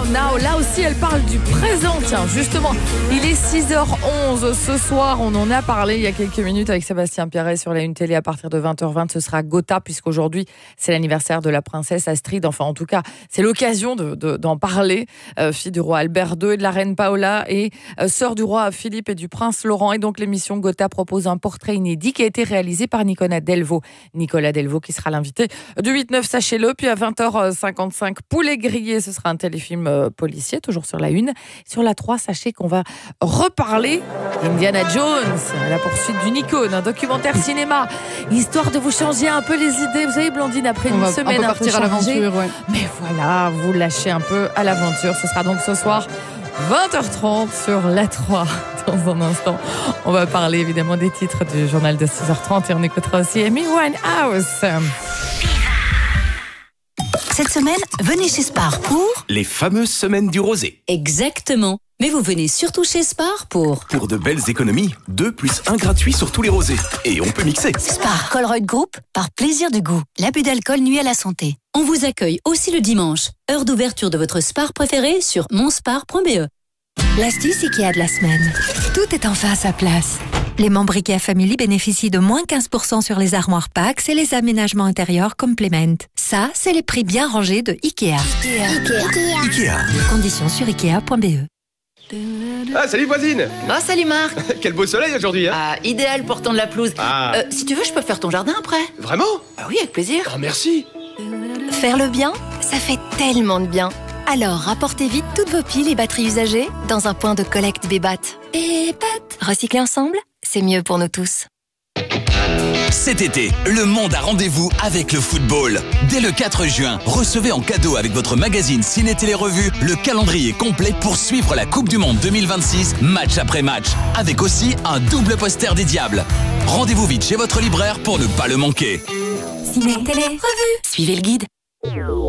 Now. Là aussi, elle parle du présent. Tiens, justement, il est 6h11 ce soir. On en a parlé il y a quelques minutes avec Sébastien Pierret sur la Une Télé à partir de 20h20. Ce sera Gotha, puisqu'aujourd'hui, c'est l'anniversaire de la princesse Astrid. Enfin, en tout cas, c'est l'occasion d'en parler. Fille du roi Albert II et de la reine Paola et sœur du roi Philippe et du prince Laurent. Et donc, l'émission Gotha propose un portrait inédit qui a été réalisé par Nicolas Delvaux. Nicolas Delvaux qui sera l'invité du 8-9, sachez-le. Puis à 20h55, Poulet grillé, ce sera un téléfilm policier, toujours sur la Une. Sur la 3, sachez qu'on va reparler d'Indiana Jones, à la poursuite d'une icône, un documentaire cinéma, histoire de vous changer un peu les idées. Vous savez, Blandine, après une semaine un peu chargée, à l'aventure, ouais. Mais voilà, vous lâchez un peu à l'aventure. Ce sera donc ce soir 20h30 sur la 3. Dans un instant, on va parler évidemment des titres du journal de 6h30 et on écoutera aussi Amy Winehouse. Cette semaine, venez chez Spar pour... les fameuses semaines du rosé. Exactement. Mais vous venez surtout chez Spar pour... pour de belles économies. 2 + 1 gratuit sur tous les rosés. Et on peut mixer. Spar Colruyt Group, par plaisir du goût. L'abus d'alcool nuit à la santé. On vous accueille aussi le dimanche. Heure d'ouverture de votre Spar préféré sur monspar.be. L'astuce IKEA de la semaine. Tout est enfin à sa place. Les membres IKEA Family bénéficient de moins 15% sur les armoires Pax et les aménagements intérieurs Complement. Ça, c'est les prix bien rangés de IKEA. Ikea. Conditions sur ikea.be. Ah, salut voisine. Oh, salut Marc. Quel beau soleil aujourd'hui, hein. Ah, idéal pour tondre la pelouse. Ah. Si tu veux, je peux faire ton jardin après. Vraiment? Ah oui, avec plaisir. Oh, merci. Faire le bien, ça fait tellement de bien. Alors, rapportez vite toutes vos piles et batteries usagées dans un point de collecte Bébat. Bébat. Recycler ensemble, c'est mieux pour nous tous. Cet été, le monde a rendez-vous avec le football. Dès le 4 juin, recevez en cadeau avec votre magazine Ciné Télé Revue le calendrier complet pour suivre la Coupe du Monde 2026, match après match, avec aussi un double poster des Diables. Rendez-vous vite chez votre libraire pour ne pas le manquer. Ciné Télé Revue. Suivez le guide.